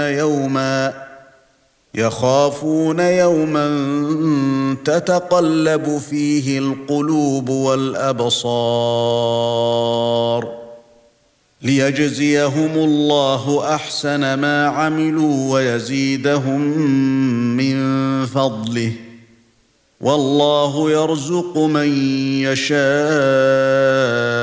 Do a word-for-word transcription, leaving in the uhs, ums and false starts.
يوما يخافون يوما تتقلب فيه القلوب والأبصار ليجزيهم الله أحسن ما عملوا ويزيدهم من فضله والله يرزق من يشاء